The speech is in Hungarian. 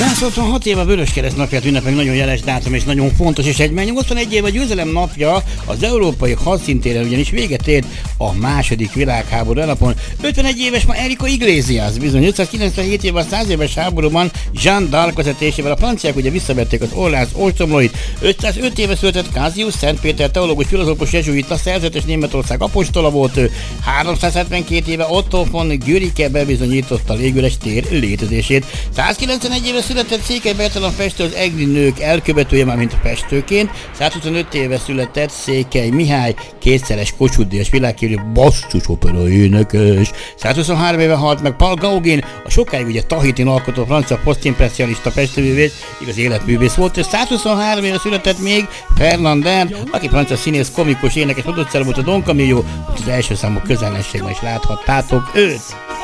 166 éve a Vöröskereszt napját ünnepelünk, nagyon jeles dátum és nagyon fontos, és egyben 81 éve a győzelem napja az európai hadszintéren, ugyanis véget ért a második világháború napon. 51 éves ma Enrico Iglesias, bizony 597 éve a 100 éves háborúban Jeanne d'Arc vezetésével a franciák ugye visszavették az Orléans ostromlóit. 505 éve született Cassius Szentpéter teológus, filozófus, jezsuita, szerzetes, Németország apostola volt ő. 372 éve Otto von Guericke bebizonyította a légüres tér létezését. 191 éve született Székely Bertalan festő, az egri nők elkövetője, már mint a festőként. 125 éve született Székely Mihály, kétszeres Kossuth Díjas világhírű basszusopera énekes. 123 éve halt meg Paul Gauguin, a sokáig ugye Tahitin alkotó francia posztimpresszionista festőművész, igaz életművész volt, és 123 éve született még Fernand, aki francia színész, komikus, énekes, producer volt, a Don Camillo, az első számú Közelnességben is láthattátok őt.